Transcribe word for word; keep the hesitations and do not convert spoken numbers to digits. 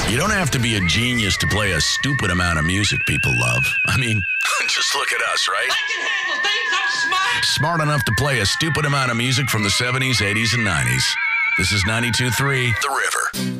You don't have to be a genius to play a stupid amount of music people love. I mean, just look at us, right? I can handle things. I'm smart. Smart enough to play a stupid amount of music from the seventies, eighties, and nineties. This is ninety-two point three The River.